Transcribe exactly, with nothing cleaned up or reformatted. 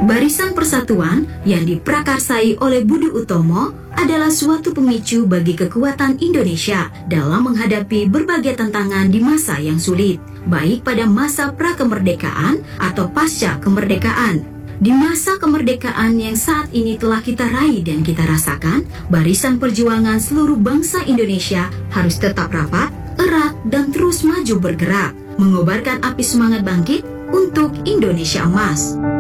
Barisan Persatuan yang diprakarsai oleh Budi Utomo adalah suatu pemicu bagi kekuatan Indonesia dalam menghadapi berbagai tantangan di masa yang sulit, baik pada masa prakemerdekaan atau pasca kemerdekaan. Di masa kemerdekaan yang saat ini telah kita raih dan kita rasakan, barisan perjuangan seluruh bangsa Indonesia harus tetap rapat, erat, dan terus maju bergerak, mengobarkan api semangat bangkit untuk Indonesia Emas.